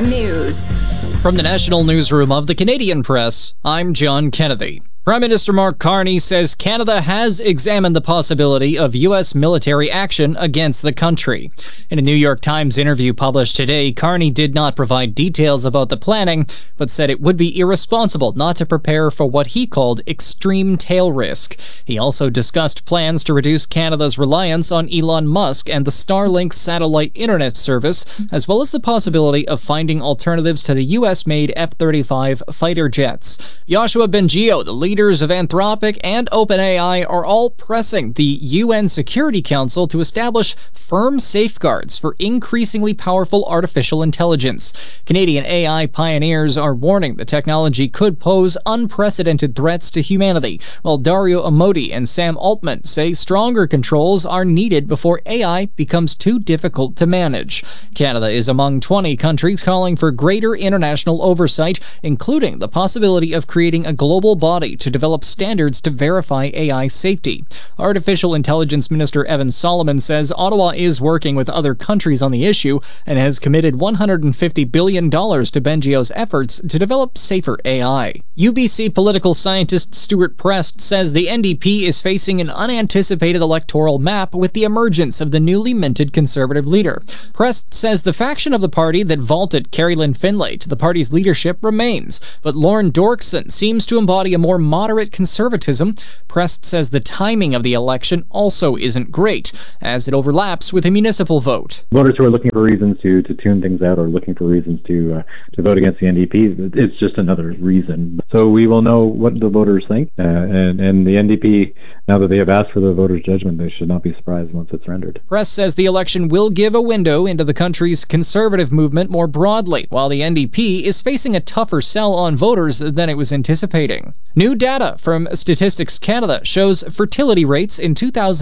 News. From the National Newsroom of the Canadian Press, I'm John Kennedy. Prime Minister Mark Carney says Canada has examined the possibility of U.S. military action against the country. In a New York Times interview published today, Carney did not provide details about the planning, but said it would be irresponsible not to prepare for what he called extreme tail risk. He also discussed plans to reduce Canada's reliance on Elon Musk and the Starlink satellite internet service, as well as the possibility of finding alternatives to the U.S.-made F-35 fighter jets. Yoshua Bengio, the leaders of Anthropic and OpenAI, are all pressing the UN Security Council to establish firm safeguards for increasingly powerful artificial intelligence. Canadian AI pioneers are warning the technology could pose unprecedented threats to humanity, while Dario Amodi and Sam Altman say stronger controls are needed before AI becomes too difficult to manage. Canada is among 20 countries calling for greater international oversight, including the possibility of creating a global body to develop standards to verify AI safety. Artificial Intelligence Minister Evan Solomon says Ottawa is working with other countries on the issue and has committed $150 billion to Bengio's efforts to develop safer AI. UBC political scientist Stuart Prest says the NDP is facing an unanticipated electoral map with the emergence of the newly minted Conservative leader. Prest says the faction of the party that vaulted Carrie-Lynne Finlay to the party's leadership remains, but Lauren Dorkson seems to embody a more moderate conservatism. Prest says the timing of the election also isn't great, as it overlaps with a municipal vote. Voters who are looking for reasons to tune things out or looking for reasons to vote against the NDP, it's just another reason. So we will know what the voters think, and the NDP, now that they have asked for the voters' judgment, they should not be surprised once it's rendered. Prest says the election will give a window into the country's conservative movement more broadly, while the NDP is facing a tougher sell on voters than it was anticipating. New data from Statistics Canada shows fertility rates in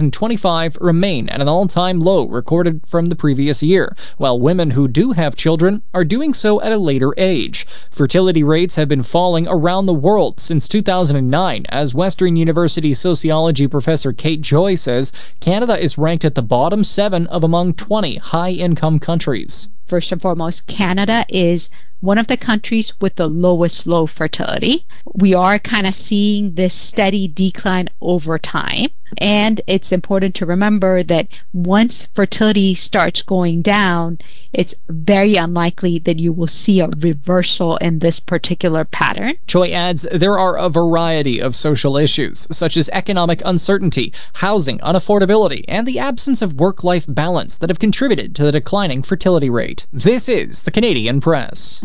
2025 remain at an all-time low recorded from the previous year, while women who do have children are doing so at a later age. Fertility rates have been falling around the world since 2009, as Western University sociology professor Kate Joy says Canada is ranked at the bottom 7 of among 20 high-income countries. First and foremost, Canada is one of the countries with the lowest low fertility. We are kind of seeing this steady decline over time. And it's important to remember that once fertility starts going down, it's very unlikely that you will see a reversal in this particular pattern. Choi adds there are a variety of social issues, such as economic uncertainty, housing unaffordability, and the absence of work-life balance that have contributed to the declining fertility rate. This is the Canadian Press.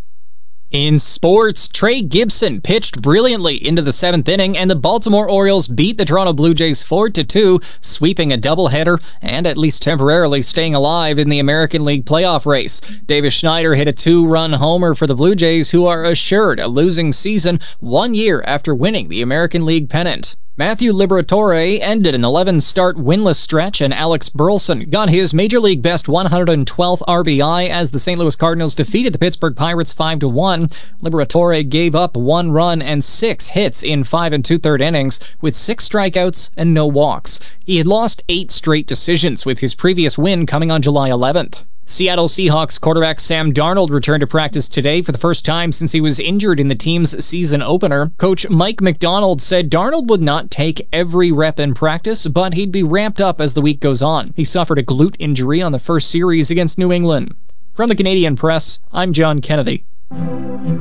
In sports, Trey Gibson pitched brilliantly into the 7th inning, and the Baltimore Orioles beat the Toronto Blue Jays 4-2, sweeping a doubleheader and at least temporarily staying alive in the American League playoff race. Davis Schneider hit a 2-run homer for the Blue Jays, who are assured a losing season 1 year after winning the American League pennant. Matthew Liberatore ended an 11-start winless stretch, and Alex Burleson got his Major League best 112th RBI as the St. Louis Cardinals defeated the Pittsburgh Pirates 5-1. Liberatore gave up 1 run and 6 hits in 5 2/3 innings, with 6 strikeouts and no walks. He had lost 8 straight decisions, with his previous win coming on July 11th. Seattle Seahawks quarterback Sam Darnold returned to practice today for the first time since he was injured in the team's season opener. Coach Mike McDonald said Darnold would not take every rep in practice, but he'd be ramped up as the week goes on. He suffered a glute injury on the first series against New England. From the Canadian Press, I'm John Kennedy.